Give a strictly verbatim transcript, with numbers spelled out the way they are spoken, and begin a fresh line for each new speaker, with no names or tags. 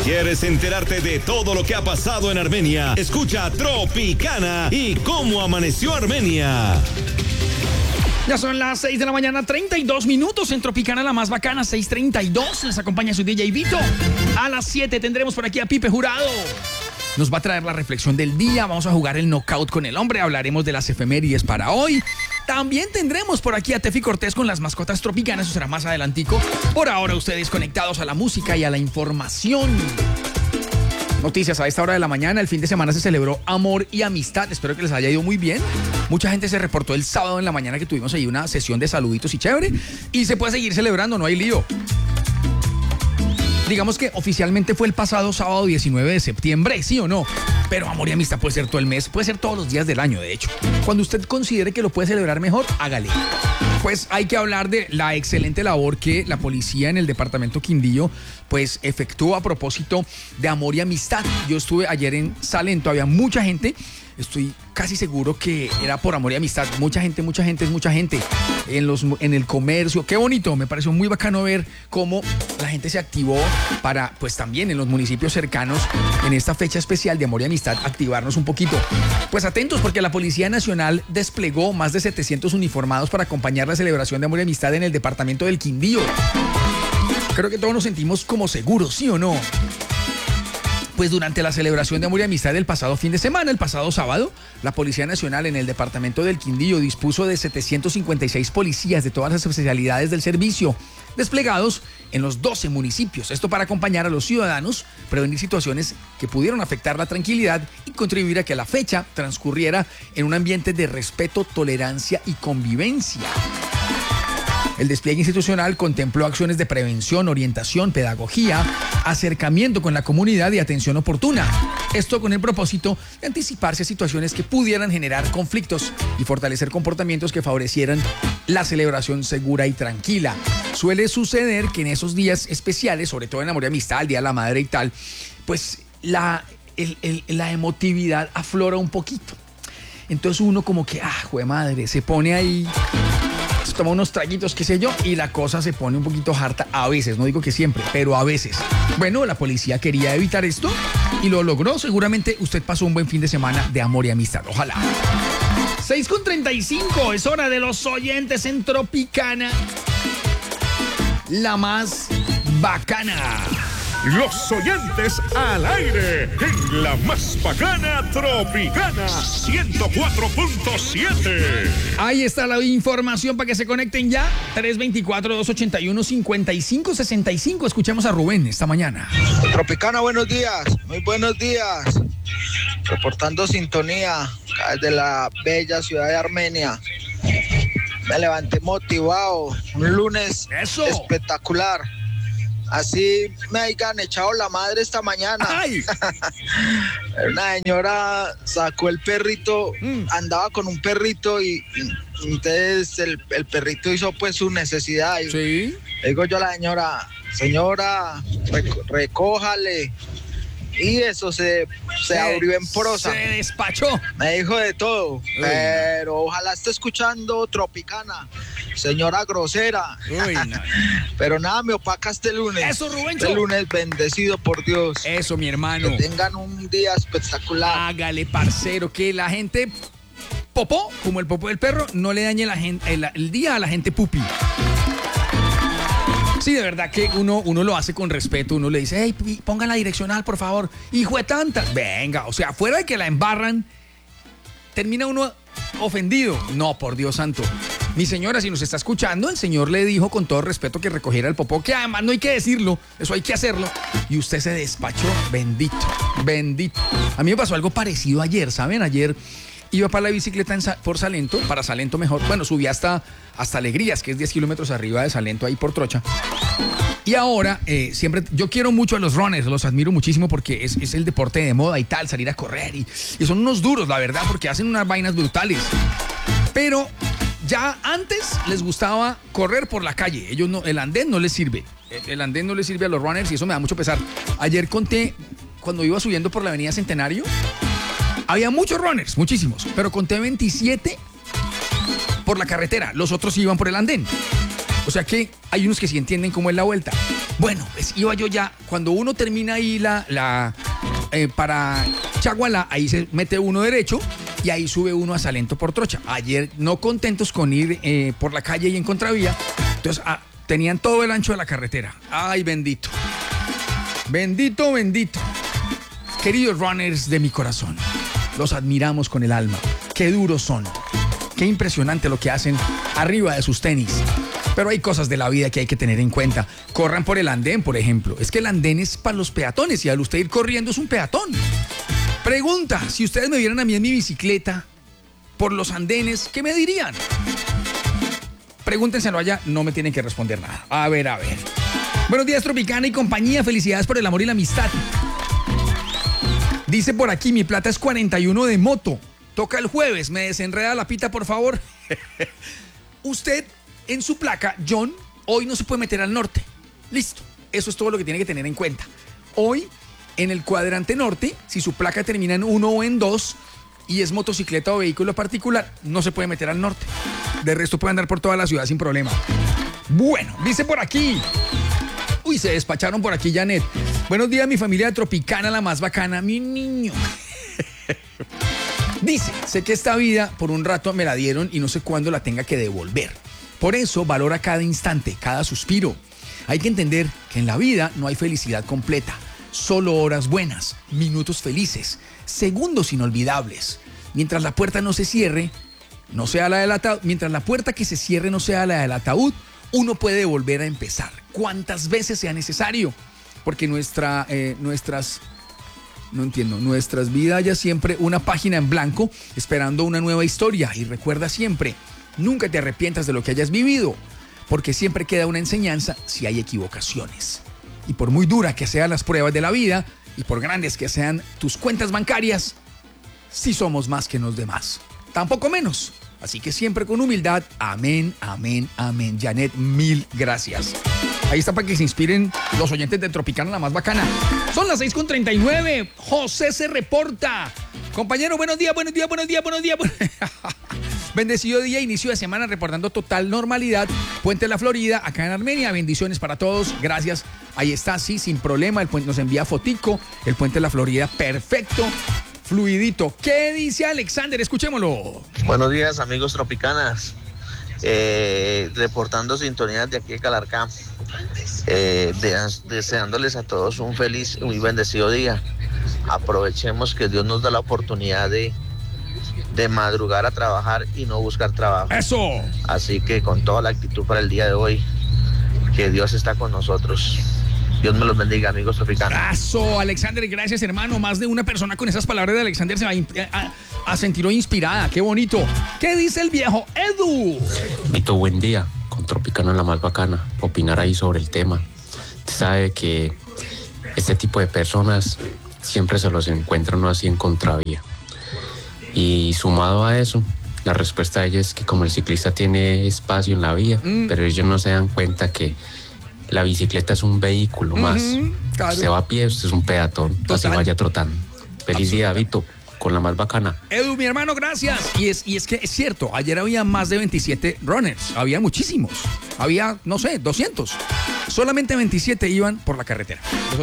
¿Quieres enterarte de todo lo que ha pasado en Armenia? Escucha Tropicana y cómo amaneció Armenia.
Ya son las seis de la mañana, treinta y dos minutos en Tropicana, la más bacana, seis treinta y dos. Les acompaña su D J Vito. A las siete tendremos por aquí a Pipe Jurado. Nos va a traer la reflexión del día. Vamos a jugar el knockout con el hombre. Hablaremos de las efemérides para hoy. También tendremos por aquí a Tefi Cortés con las mascotas tropicanas. Eso será más adelantico. Por ahora, ustedes conectados a la música y a la información. Noticias a esta hora de la mañana. El fin de semana se celebró Amor y Amistad. Espero que les haya ido muy bien. Mucha gente se reportó el sábado en la mañana que tuvimos ahí una sesión de saluditos y chévere. Y se puede seguir celebrando, no hay lío. Digamos que oficialmente fue el pasado sábado diecinueve de septiembre, ¿sí o no? Pero Amor y Amistad puede ser todo el mes, puede ser todos los días del año, de hecho. Cuando usted considere que lo puede celebrar mejor, hágale. Pues hay que hablar de la excelente labor que la policía en el departamento Quindío pues efectuó a propósito de Amor y Amistad. Yo estuve ayer en Salento, había mucha gente. Estoy casi seguro que era por Amor y Amistad. Mucha gente, mucha gente, es mucha gente en, los, en el comercio. Qué bonito, me pareció muy bacano ver cómo la gente se activó para, pues también en los municipios cercanos, en esta fecha especial de Amor y Amistad, activarnos un poquito. Pues atentos, porque la Policía Nacional desplegó más de setecientos uniformados para acompañar la celebración de Amor y Amistad en el departamento del Quindío. Creo que todos nos sentimos como seguros, ¿sí o no? Pues durante la celebración de Amor y Amistad del pasado fin de semana, el pasado sábado, la Policía Nacional en el departamento del Quindío dispuso de setecientos cincuenta y seis policías de todas las especialidades del servicio, desplegados en los doce municipios. Esto para acompañar a los ciudadanos, prevenir situaciones que pudieron afectar la tranquilidad y contribuir a que la fecha transcurriera en un ambiente de respeto, tolerancia y convivencia. El despliegue institucional contempló acciones de prevención, orientación, pedagogía, acercamiento con la comunidad y atención oportuna. Esto con el propósito de anticiparse a situaciones que pudieran generar conflictos y fortalecer comportamientos que favorecieran la celebración segura y tranquila. Suele suceder que en esos días especiales, sobre todo en Amor y Amistad, el Día de la Madre y tal, pues la, el, el, la emotividad aflora un poquito. Entonces uno como que, ah, jue madre, se pone ahí, se toma unos traguitos, qué sé yo, y la cosa se pone un poquito harta a veces, no digo que siempre, pero a veces. Bueno, la policía quería evitar esto y lo logró. Seguramente usted pasó un buen fin de semana de Amor y Amistad, ojalá. seis con treinta y cinco, es hora de los oyentes en Tropicana, la más bacana.
Los oyentes al aire en la más bacana Tropicana ciento cuatro punto siete.
Ahí está la información para que se conecten ya. tres dos cuatro, dos ocho uno, cinco cinco seis cinco. Escuchemos a Rubén esta mañana.
Tropicana, buenos días, muy buenos días. Reportando sintonía desde la bella ciudad de Armenia. Me levanté motivado, un lunes
¡eso!
Espectacular. Así me hayan echado la madre esta mañana.
¡Ay!
Una señora sacó el perrito, mm. andaba con un perrito y, y entonces el, el perrito hizo pues su necesidad. Y
¿sí?
Le digo yo a la señora, señora, rec- recójale. Y eso se, se, se abrió en prosa.
Se despachó.
Me dijo de todo. Uy, pero no. Ojalá esté escuchando Tropicana, señora grosera.
Uy, no.
Pero nada, me opaca este lunes.
Eso, Rubencho.
Este lunes bendecido por Dios.
Eso, mi hermano.
Que tengan un día espectacular.
Hágale, parcero, que la gente popó, como el popó del perro, no le dañe la gente, el, el día a la gente pupi. Sí, de verdad que uno, uno lo hace con respeto, uno le dice, hey, pongan la direccional, por favor, hijo de tantas. Venga, o sea, fuera de que la embarran, termina uno ofendido. No, por Dios santo. Mi señora, si nos está escuchando, el señor le dijo con todo respeto que recogiera el popó, que además no hay que decirlo, eso hay que hacerlo. Y usted se despachó, bendito, bendito. A mí me pasó algo parecido ayer, ¿saben? Ayer iba para la bicicleta en Sa- por Salento, para Salento mejor. Bueno, subí hasta, hasta Alegrías, que es diez kilómetros arriba de Salento, ahí por Trocha. Y ahora, eh, siempre, yo quiero mucho a los runners, los admiro muchísimo porque es, es el deporte de moda y tal, salir a correr. Y, y son unos duros, la verdad, porque hacen unas vainas brutales. Pero ya antes les gustaba correr por la calle. Ellos no, el andén no les sirve. El, el andén no les sirve a los runners y eso me da mucho pesar. Ayer conté, cuando iba subiendo por la avenida Centenario, había muchos runners, muchísimos, pero conté veintisiete por la carretera. Los otros iban por el andén. O sea que hay unos que sí entienden cómo es la vuelta. Bueno, pues iba yo ya, cuando uno termina ahí la, la eh, para Chagualá, ahí se mete uno derecho y ahí sube uno a Salento por Trocha. Ayer no contentos con ir eh, por la calle y en contravía, entonces ah, tenían todo el ancho de la carretera. Ay, bendito. Bendito, bendito. Queridos runners de mi corazón, los admiramos con el alma. Qué duros son. Qué impresionante lo que hacen arriba de sus tenis. Pero hay cosas de la vida que hay que tener en cuenta. Corran por el andén, por ejemplo. Es que el andén es para los peatones y al usted ir corriendo es un peatón. Pregunta, si ustedes me vieran a mí en mi bicicleta por los andenes, ¿qué me dirían? Pregúntenselo allá, no me tienen que responder nada. A ver, a ver. Buenos días, Tropicana y compañía. Felicidades por el amor y la amistad. Dice por aquí, mi plata es cuarenta y uno de moto. Toca el jueves, me desenreda la pita, por favor. Usted, en su placa, John, hoy no se puede meter al norte. Listo, eso es todo lo que tiene que tener en cuenta. Hoy, en el cuadrante norte, si su placa termina en uno o en dos y es motocicleta o vehículo particular, no se puede meter al norte. De resto puede andar por toda la ciudad sin problema. Bueno, dice por aquí. Uy, se despacharon por aquí, Janet. Buenos días, mi familia de Tropicana, la más bacana, mi niño. Dice, sé que esta vida por un rato me la dieron y no sé cuándo la tenga que devolver. Por eso valora cada instante, cada suspiro. Hay que entender que en la vida no hay felicidad completa, solo horas buenas, minutos felices, segundos inolvidables. Mientras la puerta no se cierre, no sea la del ataúd, mientras la puerta que se cierre no sea la del ataúd, uno puede volver a empezar cuantas veces sea necesario, porque nuestra, eh, nuestras... No entiendo, nuestras vidas haya siempre una página en blanco esperando una nueva historia. Y recuerda siempre, nunca te arrepientas de lo que hayas vivido, porque siempre queda una enseñanza si hay equivocaciones. Y por muy dura que sean las pruebas de la vida, y por grandes que sean tus cuentas bancarias, sí somos más que los demás. Tampoco menos. Así que siempre con humildad, amén, amén, amén. Janet, mil gracias. Ahí está para que se inspiren los oyentes de Tropicana, la más bacana. Son las seis con treinta y nueve. José se reporta. Compañero, buenos días, buenos días, buenos días, buenos días. Bendecido día, inicio de semana, reportando total normalidad. Puente de la Florida, acá en Armenia. Bendiciones para todos. Gracias. Ahí está, sí, sin problema. El puente nos envía fotico. El Puente de la Florida, perfecto. Fluidito. ¿Qué dice Alexander? Escuchémoslo.
Buenos días, amigos Tropicanas. Eh, reportando sintonías de aquí de Calarcá. Eh, de, deseándoles a todos un feliz y muy bendecido día. Aprovechemos que Dios nos da la oportunidad de, de madrugar a trabajar y no buscar trabajo.
¡Eso!
Así que con toda la actitud para el día de hoy, que Dios está con nosotros. Dios me los bendiga, amigos tropicanos.
¡Eso, Alexander! Gracias, hermano. Más de una persona con esas palabras de Alexander se va a, a, a sentir hoy inspirada. ¡Qué bonito! ¿Qué dice el viejo Edu?
Vito, buen día. Con Tropicana, la más bacana. Opinar ahí sobre el tema. Usted sabe que este tipo de personas siempre se los encuentra uno así en contravía. Y sumado a eso, la respuesta de ella es que como el ciclista tiene espacio en la vía, mm. pero ellos no se dan cuenta que la bicicleta es un vehículo más. Uh-huh, claro. Usted va a pie, usted es un peatón. Total. Así vaya trotando. Feliz día, Vito, con la más bacana.
Edu, mi hermano, gracias. Y es, y es que es cierto, ayer había más de veintisiete runners. Había muchísimos. Había, no sé, doscientos. Solamente veintisiete iban por la carretera.